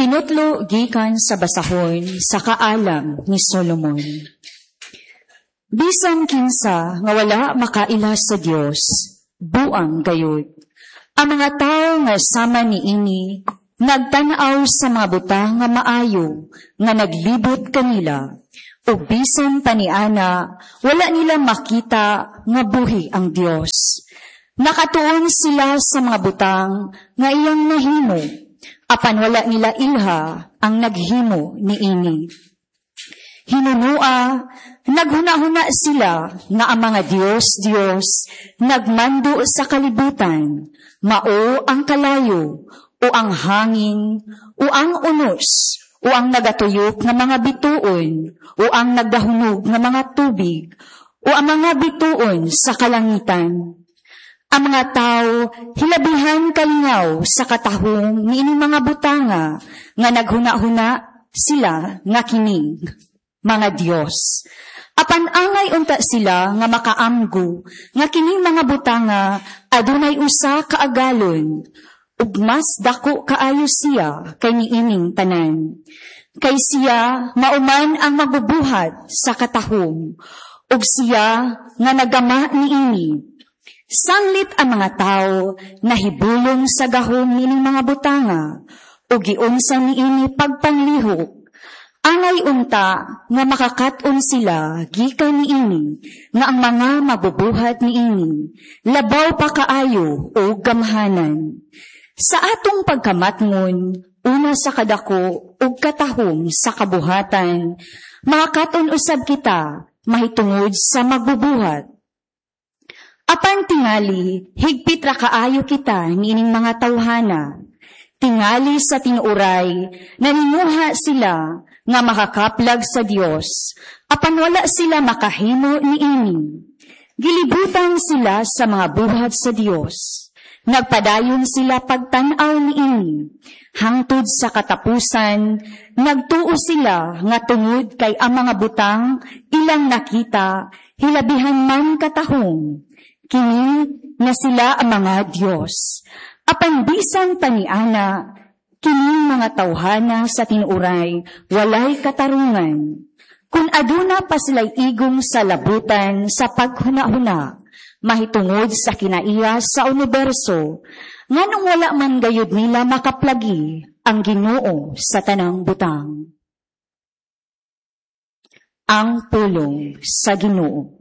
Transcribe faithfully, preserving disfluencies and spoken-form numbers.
Kinutlo gikan sa basahon sa kaalam ni Solomon. Bisan kinsa nga wala makaila sa Dios, buang gayud. Ang mga tao nga sama ni ini nagtanaw sa mga butang nga maayo nga naglibot kanila. O bisan taniana, wala nila makita nga buhi ang Dios. Nakatuon sila sa mga butang nga iyang nahimo, apan wala nila ilha ang naghimo ni ini. Hinunua, naghuna-huna sila nga ang mga Diyos, Diyos, nagmando sa kalibutan, mao ang kalayo, o ang hangin, o ang unos, o ang nagatuyok nga mga bituon, o ang nagdahunog nga mga tubig, o ang mga bituon sa kalangitan. Ang mga tao, hilabihan kalingaw sa katahong ni ining mga butanga, nga naghuna-huna sila nga kining, mga Diyos. Apan angay unta sila nga makaamgo, nga kining mga butanga, adunay usa kaagalon, ug mas dako kaayo siya kay niining tanan. Kay siya mauman ang magbubuhat sa katahom, ug siya nga nagama niini. Sanglit ang mga tao nahibulong sa gahom nining mga butanga, ug giunsa niini pagpanglihok. Angay unta nga makakaton sila gikan niini, nga ang mga magbubuhat niini labaw pa kaayo o gamhanan. Sa atong pagkamatngon, una sa kadako ug katahom sa kabuhatan, makakaton usab kita mahitungod sa magbubuhat. Apan tingali, higpit ra kaayo kita niining mga tawhana. Tingali sa tinuuray, nanimuha sila nga makakaplag sa Dios, apan wala sila makahimo niini. Gilibutan sila sa mga buhat sa Dios. Nagpadayon sila pagtanaw niini. Hangtod sa katapusan, nagtuo sila nga tungod kay ang mga butang ilang nakita, hilabihan man katahong. Kini na sila ang mga Diyos. Apan bisan taniana, kining mga tawhana sa tinuuray, walay katarungan. Kung aduna pa sila'y igong sa labutan sa paghuna-huna, mahitungod sa kinaiya sa universo, nganong wala man gayud nila makaplagi ang Ginoo sa tanang butang. Ang pulong sa Ginoo.